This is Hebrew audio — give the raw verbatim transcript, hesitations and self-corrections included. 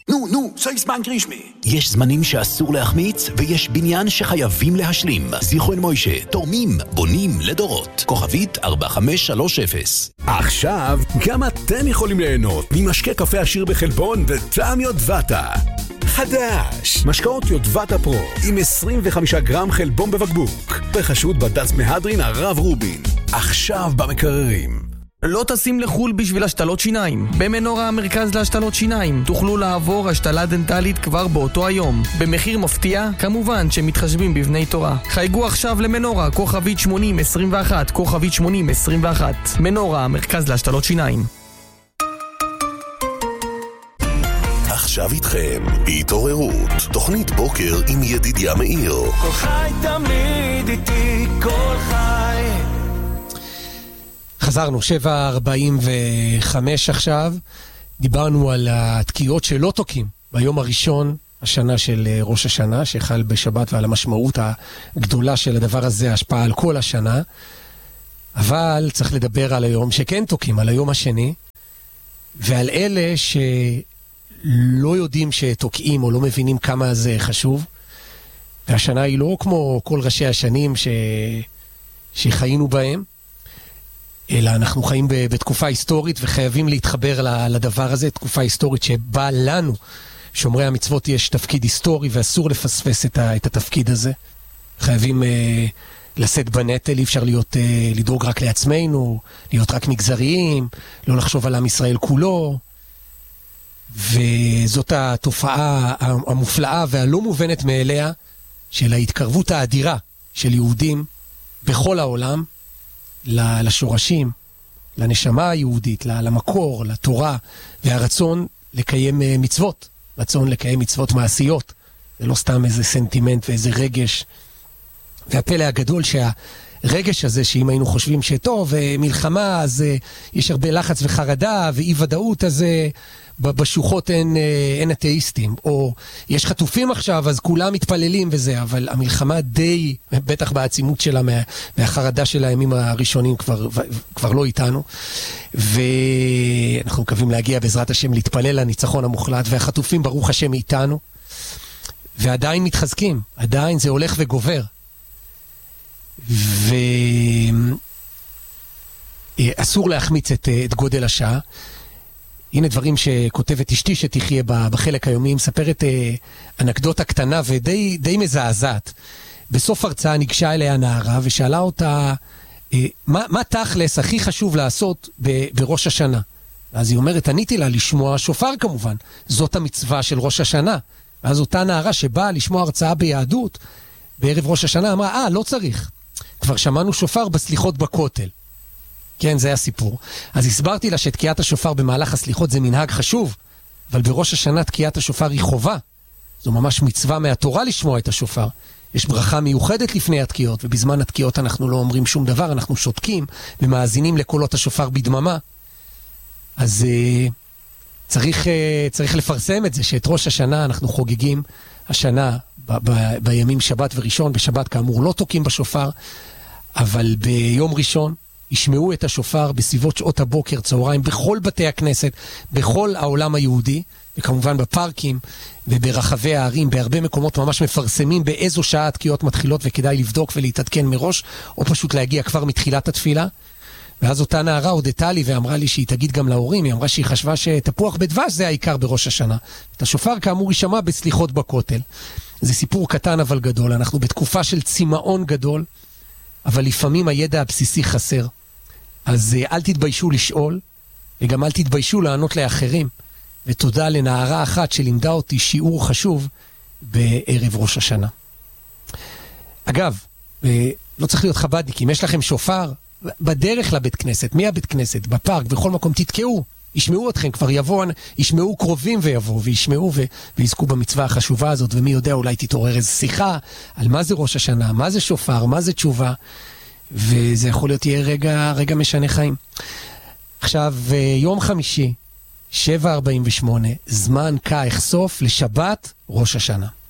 נו, נו, זה זמן גרישמי. יש זמנים שאסור להחמיץ, ויש בניין שחייבים להשלים. זיכרון מוישה, תורמים, בונים לדורות. כוכבית ארבע חמש שלוש אפס. עכשיו, גם אתם יכולים ליהנות ממשקה קפה עשיר בחלבון וטעם יודבטה. חדש! משקאות יודבטה פרו עם עשרים וחמישה גרם חלבון בבקבוק. בחשוד בד"ץ מהדרין הרב רובין. עכשיו במקררים. לא טסים לחול בשביל השתלות שיניים. במנורה המרכז להשתלות שיניים תוכלו לעבור השתלה דנטלית כבר באותו היום. במחיר מפתיע, כמובן שמתחשבים בבני תורה. חייגו עכשיו למנורה, כוכבית שמונים עשרים ואחת, כוכבית שמונים עשרים ואחת. מנורה המרכז להשתלות שיניים. עכשיו איתכם, התעוררות, תוכנית בוקר עם ידידיה מאיר. כל חי תמיד איתי, כל חי. חזרנו, שבע ארבעים וחמש עכשיו. דיברנו על התקיעות שלא תוקים ביום הראשון השנה של ראש השנה, שחל בשבת, ועל המשמעות הגדולה של הדבר הזה, השפעה על כל השנה. אבל צריך לדבר על היום שכן תוקים, על היום השני, ועל אלה שלא יודעים שתוקעים או לא מבינים כמה זה חשוב. והשנה היא לא כמו כל ראשי השנים ש... שחיינו בהם, אלא אנחנו חיים בתקופה היסטורית וחייבים להתחבר לדבר הזה, תקופה היסטורית שבה לנו, שומרי המצוות, יש תפקיד היסטורי ואסור לפספס את, ה, את התפקיד הזה. חייבים אה, לשאת בנטל, אי אפשר להיות, אה, לדאוג רק לעצמנו, להיות רק מגזריים, לא לחשוב על עם ישראל כולו. וזאת התופעה המופלאה והלא מובנת מאליה של ההתקרבות האדירה של יהודים בכל העולם, לשורשים, לנשמה היהודית, למקור, לתורה, והרצון לקיים מצוות, רצון לקיים מצוות מעשיות. זה לא סתם איזה סנטימנט ואיזה רגש. והפלא הגדול שהרגש הזה, שאם היינו חושבים שטוב, מלחמה, אז יש הרבה לחץ וחרדה ואי ודאות, אז בשוחות אין, אין אתאיסטים, או יש חטופים עכשיו, אז כולם מתפללים וזה, אבל המלחמה די, בטח בעצימות שלה, מהחרדה של הימים הראשונים כבר, כבר לא איתנו, ואנחנו מקווים להגיע בעזרת השם להתפלל לניצחון המוחלט, והחטופים ברוך השם איתנו, ועדיין מתחזקים, עדיין זה הולך וגובר, ואסור להחמיץ את, את גודל השעה. הנה דברים שכותבת אשתי שתחיה בחלק היומי, מספרת אה, אנקדוטה קטנה ודי די מזעזעת. בסוף הרצאה ניגשה אליה נערה ושאלה אותה, אה, מה, מה תכלס הכי חשוב לעשות ב, בראש השנה? אז היא אומרת, עניתי לה, לשמוע שופר כמובן, זאת המצווה של ראש השנה. ואז אותה נערה שבאה לשמוע הרצאה ביהדות, בערב ראש השנה אמרה, אה, לא צריך, כבר שמענו שופר בסליחות בכותל. כן, זה הסיפור. אז הסברתי לה שתקיעת השופר במהלך הסליחות זה מנהג חשוב, אבל בראש השנה תקיעת השופר היא חובה. זו ממש מצווה מהתורה לשמוע את השופר. יש ברכה מיוחדת לפני התקיעות, ובזמן התקיעות אנחנו לא אומרים שום דבר, אנחנו שותקים ומאזינים לקולות השופר בדממה. אז uh, צריך, uh, צריך לפרסם את זה, שאת ראש השנה אנחנו חוגגים השנה ב- ב- בימים שבת וראשון. בשבת כאמור לא תוקים בשופר, אבל ביום ראשון ישמעו את השופר בסביבות שעות הבוקר, צהריים, בכל בתי הכנסת, בכל העולם היהודי, וכמובן בפארקים וברחבי הערים, בהרבה מקומות ממש מפרסמים באיזו שעה התקיעות מתחילות, וכדאי לבדוק ולהתעדכן מראש, או פשוט להגיע כבר מתחילת התפילה. ואז אותה נערה הודתה לי ואמרה לי שהיא תגיד גם להורים, היא אמרה שהיא חשבה שתפוח בדבש זה העיקר בראש השנה. את השופר כאמור יישמע בסליחות בכותל. זה סיפור קטן אבל גדול, אנחנו בתקופה של צמאון גדול, אבל לפעמים הידע הבסיסי חסר. אז אל תתביישו לשאול, וגם אל תתביישו לענות לאחרים. ותודה לנערה אחת שלימדה אותי שיעור חשוב בערב ראש השנה. אגב, לא צריך להיות חב"דניקים, יש לכם שופר בדרך לבית כנסת, מהבית כנסת, בפארק, בכל מקום תתקעו, ישמעו אתכם, כבר יבואו, ישמעו קרובים ויבואו, וישמעו ו- ויזכו במצווה החשובה הזאת, ומי יודע, אולי תתעורר איזו שיחה על מה זה ראש השנה, מה זה שופר, מה זה תשובה, וזה יכול להיות יהיה רגע, רגע משנה חיים. עכשיו, יום חמישי, שבע ארבעים ושמונה, זמן כאח סוף לשבת ראש השנה.